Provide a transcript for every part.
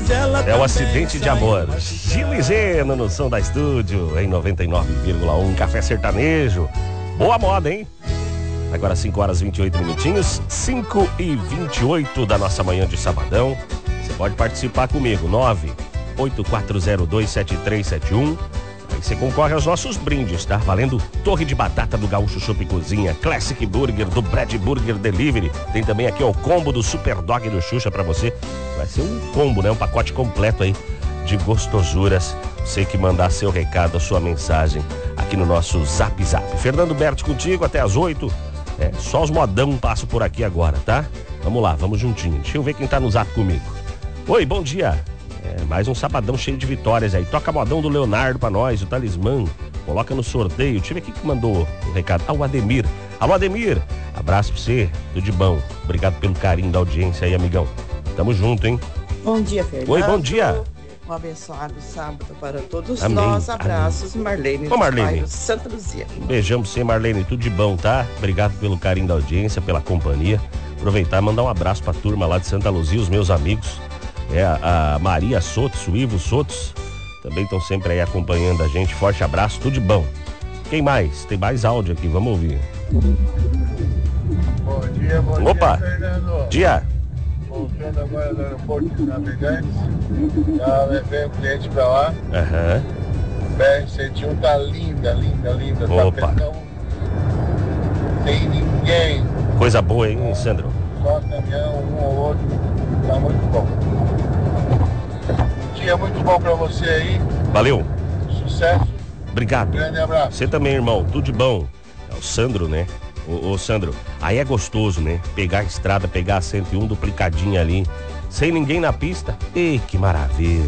É o acidente de amor. Gil e Geno no som da estúdio, em 99,1 Café Sertanejo. Boa moda, hein? Agora 5 horas e 28 minutinhos, 5 e 28 da nossa manhã de sabadão. Você pode participar comigo, 984027371. Aí você concorre aos nossos brindes, tá? Valendo torre de batata do Gaúcho Chopp Cozinha, Classic Burger do Brad Burger Delivery. Tem também aqui o combo do Super Dog do Xuxa pra você. Vai ser um combo, né? Um pacote completo aí de gostosuras. Você que mandar seu recado, a sua mensagem aqui no nosso Zap Zap. Fernando Berti contigo até as 8. Só os modão passam por aqui agora, tá? Vamos lá, vamos juntinho. Deixa eu ver quem tá no Zap comigo. Oi, bom dia. Mais um sabadão cheio de vitórias aí. Toca modão do Leonardo pra nós, o Talismã. Coloca no sorteio. Deixa eu ver quem que mandou o recado. O Ademir. Alô, Ademir. Abraço pra você. Tudo de bom. Obrigado pelo carinho da audiência aí, amigão. Tamo junto, hein? Bom dia, Fernando. Oi, bom dia. Um abençoado sábado para todos Amém. nós. Abraços, amém. Marlene. Ô, Marlene. Santa Luzia. Um beijão pra você, Marlene. Tudo de bom, tá? Obrigado pelo carinho da audiência, pela companhia. Aproveitar e mandar um abraço pra turma lá de Santa Luzia, os meus amigos. A Maria Sotos, o Ivo Sotos, também estão sempre aí acompanhando a gente. Forte abraço, tudo de bom. Quem mais? Tem mais áudio aqui, vamos ouvir. Bom dia, Opa. dia, Fernando. Dia. Voltando agora do aeroporto de Navegantes, já levei um cliente pra lá. Aham. BR-101 tá linda. Opa. Tapetão, tem ninguém. Coisa boa, hein, Sandro? Só caminhão, um ou outro, tá muito bom. Um dia muito bom pra você aí. Valeu. Sucesso. Obrigado. Grande abraço. Você também, irmão. Tudo de bom. É o Sandro, né? Ô, Sandro, aí é gostoso, né? Pegar a estrada, pegar a 101 duplicadinha ali, sem ninguém na pista. Ei, que maravilha.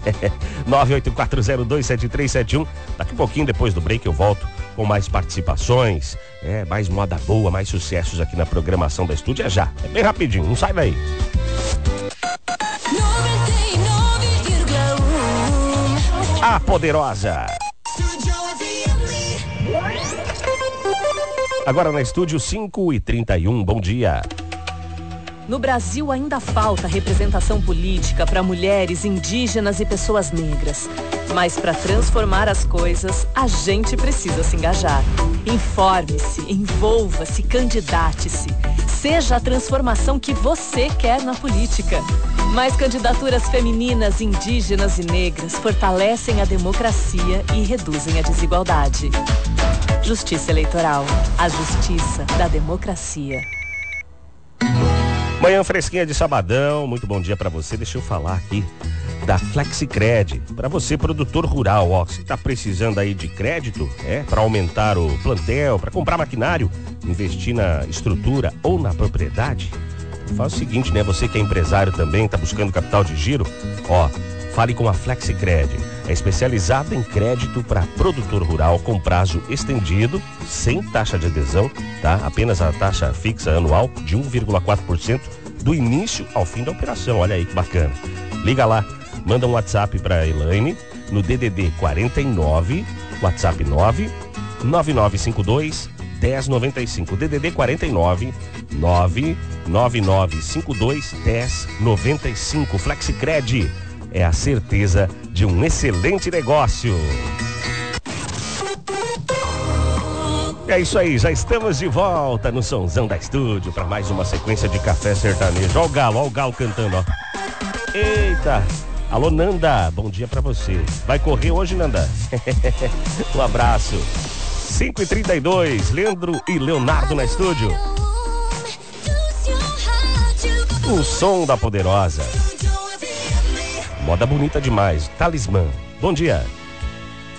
984027371. Daqui a pouquinho, depois do break, eu volto com mais participações. Mais moda boa, mais sucessos aqui na programação da estúdio. Já. É bem rapidinho, não sai daí. 99,1 A Poderosa. Agora na estúdio 5h31, bom dia. No Brasil ainda falta representação política para mulheres, indígenas e pessoas negras. Mas para transformar as coisas, a gente precisa se engajar. Informe-se, envolva-se, candidate-se. Seja a transformação que você quer na política. Mais candidaturas femininas, indígenas e negras fortalecem a democracia e reduzem a desigualdade. Justiça Eleitoral, a justiça da democracia. Manhã fresquinha de sabadão, muito bom dia pra você. Deixa eu falar aqui da FlexiCred. Pra você, produtor rural, ó, você tá precisando aí de crédito, pra aumentar o plantel, pra comprar maquinário, investir na estrutura ou na propriedade? Faz o seguinte, né? Você que é empresário também, tá buscando capital de giro, ó, fale com a FlexiCred. É especializada em crédito para produtor rural com prazo estendido, sem taxa de adesão, tá? Apenas a taxa fixa anual de 1,4% do início ao fim da operação. Olha aí que bacana. Liga lá, manda um WhatsApp para Elaine no DDD 49, WhatsApp 99952 1095. DDD 49 99952 1095. FlexiCred é a certeza de um excelente negócio. É isso aí, já estamos de volta no Sonzão da Estúdio para mais uma sequência de Café Sertanejo. Ó o Galo cantando, ó. Eita! Alô, Nanda, bom dia pra você. Vai correr hoje, Nanda? Um abraço. 5h32, Leandro e Leonardo na estúdio. O som da Poderosa. Moda bonita demais. Talismã. Bom dia.